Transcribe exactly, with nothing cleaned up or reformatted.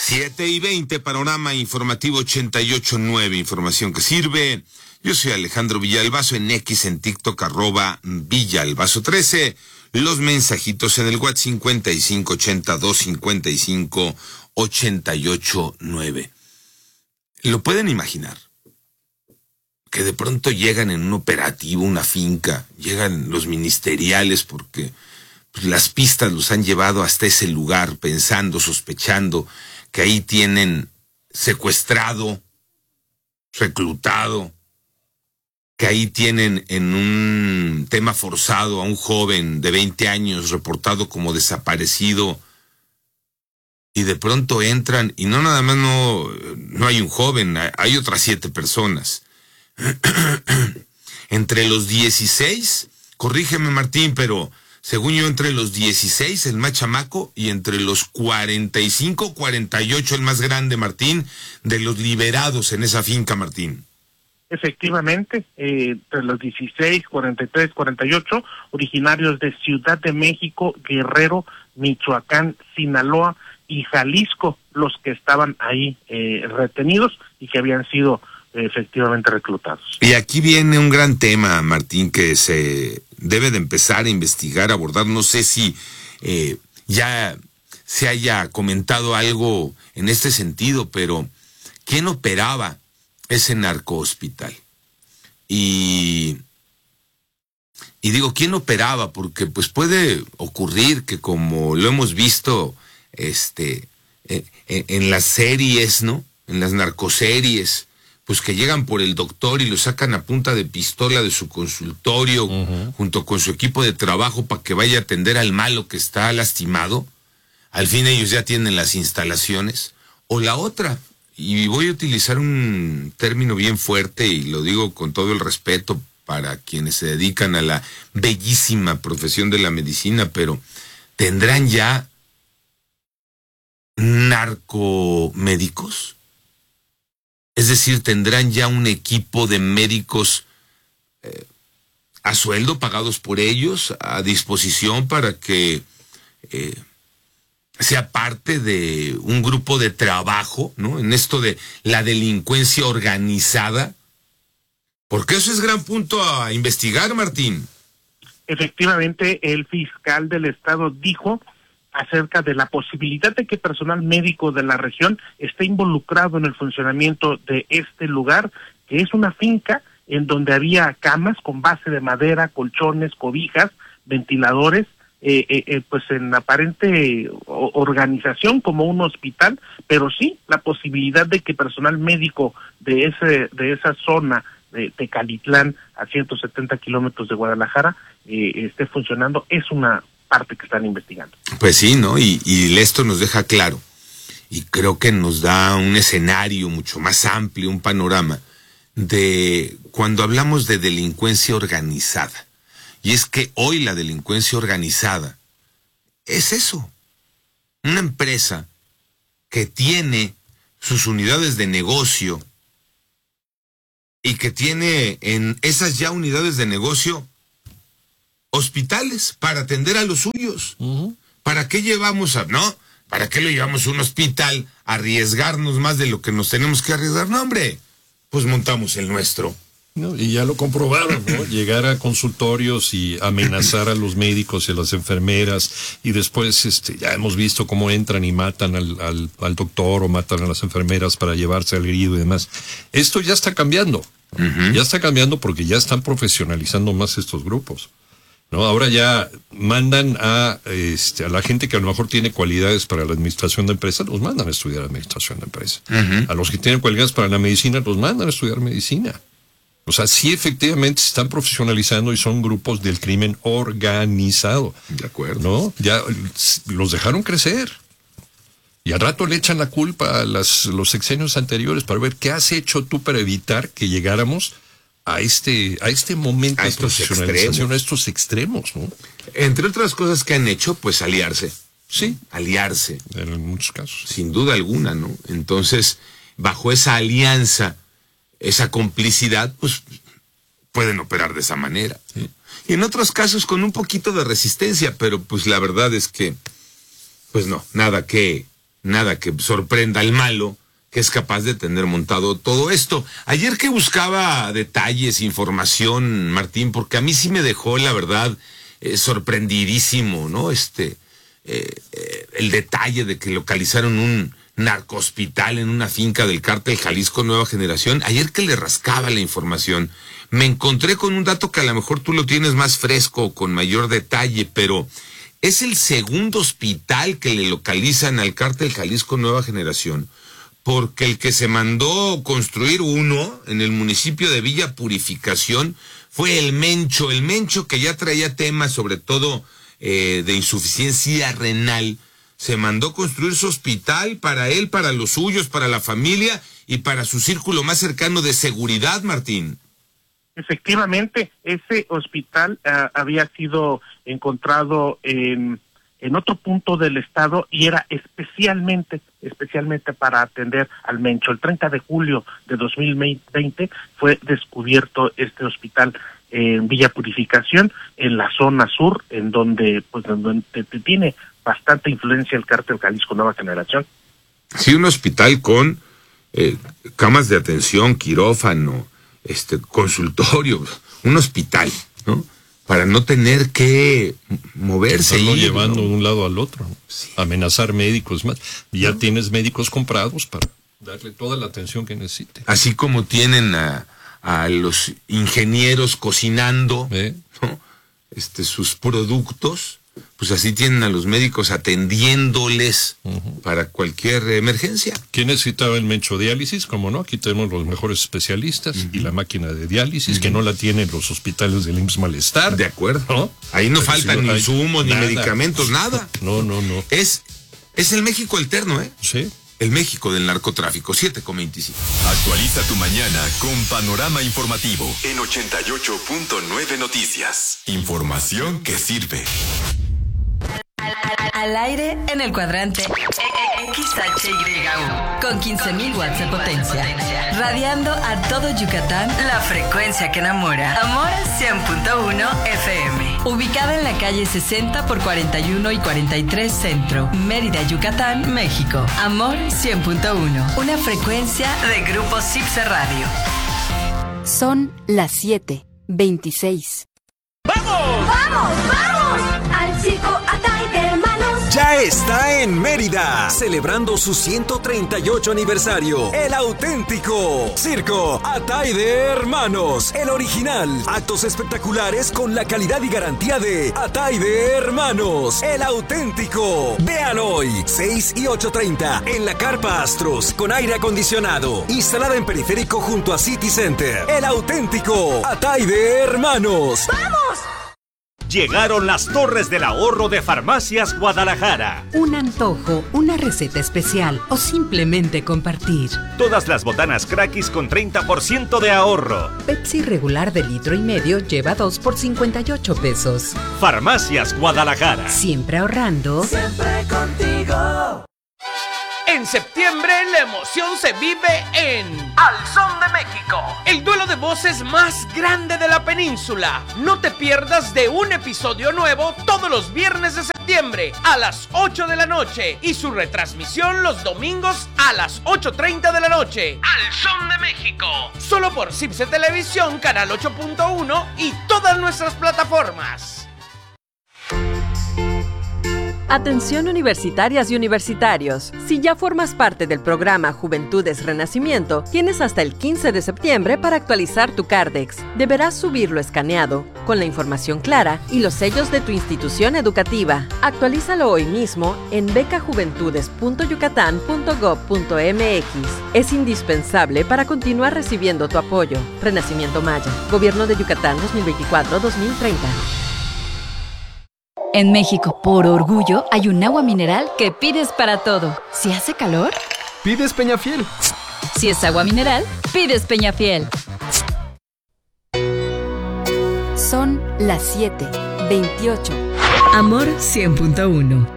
Siete y veinte, panorama informativo ochenta y ocho nueve, información que sirve. Yo soy Alejandro Villalbazo, en X, en TikTok, arroba Villalbazo trece. Los mensajitos en el WhatsApp cincuenta y cinco ochenta y dos cincuenta y cinco ochenta y ocho nueve. ¿Lo pueden imaginar? Que de pronto llegan en un operativo, una finca, llegan los ministeriales porque pues, las pistas los han llevado hasta ese lugar pensando, sospechando que ahí tienen secuestrado, reclutado, que ahí tienen en un tema forzado a un joven de veinte años reportado como desaparecido, y de pronto entran, y no nada más no, no hay un joven, hay otras siete personas. Entre los dieciséis, corrígeme Martín, pero según yo entre los dieciséis, el más chamaco, y entre los cuarenta y cinco, cuarenta y ocho, el más grande, Martín, de los liberados en esa finca, Martín. Efectivamente, eh, entre los dieciséis, cuarenta y tres, cuarenta y ocho, originarios de Ciudad de México, Guerrero, Michoacán, Sinaloa y Jalisco, los que estaban ahí eh, retenidos y que habían sido eh, efectivamente reclutados. Y aquí viene un gran tema, Martín, que se debe de empezar a investigar, a abordar. No sé si eh, ya se haya comentado algo en este sentido, pero ¿quién operaba ese narcohospital? Y, y digo, ¿quién operaba? Porque pues puede ocurrir que, como lo hemos visto este en, en las series, ¿no? En las narcoseries, pues que llegan por el doctor y lo sacan a punta de pistola de su consultorio, uh-huh, junto con su equipo de trabajo para que vaya a atender al malo que está lastimado. Al fin ellos ya tienen las instalaciones. O la otra, y voy a utilizar un término bien fuerte y lo digo con todo el respeto para quienes se dedican a la bellísima profesión de la medicina, pero ¿tendrán ya narcomédicos? Es decir, ¿tendrán ya un equipo de médicos eh, a sueldo, pagados por ellos, a disposición para que eh, sea parte de un grupo de trabajo, ¿no? En esto de la delincuencia organizada, porque eso es gran punto a investigar, Martín. Efectivamente, el fiscal del estado dijo acerca de la posibilidad de que personal médico de la región esté involucrado en el funcionamiento de este lugar, que es una finca en donde había camas con base de madera, colchones, cobijas, ventiladores, Eh, eh, eh, pues en aparente organización como un hospital, pero sí la posibilidad de que personal médico de ese de esa zona de Tecalitlán, a ciento setenta kilómetros de Guadalajara, eh, esté funcionando, es una parte que están investigando. Pues sí, ¿no? Y, y esto nos deja claro, y creo que nos da un escenario mucho más amplio, un panorama, de cuando hablamos de delincuencia organizada. Y es que hoy la delincuencia organizada es eso, una empresa que tiene sus unidades de negocio y que tiene en esas ya unidades de negocio hospitales para atender a los suyos. Uh-huh. ¿Para qué llevamos a, no? ¿Para qué lo llevamos a un hospital a arriesgarnos más de lo que nos tenemos que arriesgar? No, hombre, pues montamos el nuestro. No, y ya lo comprobaron, ¿no? Llegar a consultorios y amenazar a los médicos y a las enfermeras, y después este ya hemos visto cómo entran y matan al, al, al doctor o matan a las enfermeras para llevarse al herido y demás. Esto ya está cambiando, uh-huh. Ya está cambiando porque ya están profesionalizando más estos grupos, ¿no? Ahora ya mandan a este a la gente que a lo mejor tiene cualidades para la administración de empresas, los mandan a estudiar administración de empresas. Uh-huh. A los que tienen cualidades para la medicina, los mandan a estudiar medicina. O sea, sí efectivamente se están profesionalizando y son grupos del crimen organizado. De acuerdo. ¿No? Ya los dejaron crecer. Y al rato le echan la culpa a las, los sexenios anteriores para ver qué has hecho tú para evitar que llegáramos a este, a este momento a de estos profesionalización, extremos. a estos extremos, ¿no? Entre otras cosas que han hecho, pues aliarse. Sí. Aliarse. En muchos casos. Sin duda alguna, ¿no? Entonces, bajo esa alianza, esa complicidad, pues pueden operar de esa manera. Sí. Y en otros casos con un poquito de resistencia, pero pues la verdad es que, pues no, nada que, nada que sorprenda al malo que es capaz de tener montado todo esto. Ayer que buscaba detalles, información, Martín, porque a mí sí me dejó, la verdad, eh, sorprendidísimo, ¿no? Este, eh, eh, el detalle de que localizaron un narcohospital en una finca del cártel Jalisco Nueva Generación. Ayer que le rascaba la información, me encontré con un dato que a lo mejor tú lo tienes más fresco, con mayor detalle, pero es el segundo hospital que le localizan al cártel Jalisco Nueva Generación, porque el que se mandó construir uno en el municipio de Villa Purificación fue el Mencho, el Mencho que ya traía temas sobre todo eh, de insuficiencia renal. Se mandó construir su hospital para él, para los suyos, para la familia y para su círculo más cercano de seguridad, Martín. Efectivamente, ese hospital uh, había sido encontrado en, en otro punto del estado y era especialmente, especialmente para atender al Mencho. El treinta de julio de dos mil veinte fue descubierto este hospital en Villa Purificación, en la zona sur, en donde, pues, en donde tiene bastante influencia el cártel Jalisco Nueva Generación. Sí, un hospital con eh, camas de atención, quirófano, este consultorio, un hospital, ¿no? Para no tener que moverse. Estarlo ir, llevando ¿no? de un lado al otro, Sí. amenazar médicos más. Ya ¿No? tienes médicos comprados para darle toda la atención que necesite. Así como tienen a, a los ingenieros cocinando, ¿Eh? ¿no? este, sus productos, pues así tienen a los médicos atendiéndoles uh-huh. para cualquier emergencia. ¿Quién necesitaba el Mencho? Diálisis, como no, aquí tenemos los mejores especialistas uh-huh. y la máquina de diálisis, uh-huh. que no la tienen los hospitales del I M S S Malestar. De acuerdo. ¿No? Ahí no Pero faltan si ni hay insumos, ni nada. medicamentos, nada. No, no, no. Es, es el México alterno, ¿eh? Sí. El México del narcotráfico, siete con veinticinco. Actualiza tu mañana con Panorama Informativo en ochenta y ocho punto nueve Noticias. Información que sirve. Al, al, al aire en el cuadrante X H Y U con quince mil watts de potencia, radiando a todo Yucatán la frecuencia que enamora. Amor cien punto uno F M, ubicada en la calle sesenta por cuarenta y uno y cuarenta y tres Centro, Mérida, Yucatán, México. Amor cien punto uno, una frecuencia de Grupo Cipse Radio. Son las siete veintiséis. ¡Vamos! ¡Vamos, vamos! Al circo Atay de Hermanos. Ya está en Mérida, celebrando su ciento treinta y ocho aniversario. El auténtico Circo Atay de Hermanos, el original. Actos espectaculares con la calidad y garantía de Atay de Hermanos, el auténtico. Vean hoy, seis y ocho treinta, en la Carpa Astros, con aire acondicionado, instalada en Periférico junto a City Center. El auténtico Atay de Hermanos. ¡Vamos! Llegaron las Torres del Ahorro de Farmacias Guadalajara. Un antojo, una receta especial o simplemente compartir. Todas las botanas Crackis con treinta por ciento de ahorro. Pepsi regular de litro y medio lleva dos por cincuenta y ocho pesos. Farmacias Guadalajara. Siempre ahorrando. Siempre contigo. En septiembre la emoción se vive en Al Son de México, el duelo de voces más grande de la península. No te pierdas de un episodio nuevo todos los viernes de septiembre a las ocho de la noche y su retransmisión los domingos a las ocho treinta de la noche. Al Son de México, solo por Cipse Televisión, Canal ocho punto uno y todas nuestras plataformas. Atención universitarias y universitarios. Si ya formas parte del programa Juventudes Renacimiento, tienes hasta el quince de septiembre para actualizar tu Cardex. Deberás subirlo escaneado, con la información clara y los sellos de tu institución educativa. Actualízalo hoy mismo en beca juventudes punto yucatán punto gob punto m x. Es indispensable para continuar recibiendo tu apoyo. Renacimiento Maya. Gobierno de Yucatán dos mil veinticuatro a dos mil treinta. En México, por orgullo, hay un agua mineral que pides para todo. Si hace calor, pides Peñafiel. Si es agua mineral, pides Peñafiel. Son las siete veintiocho. Amor cien punto uno.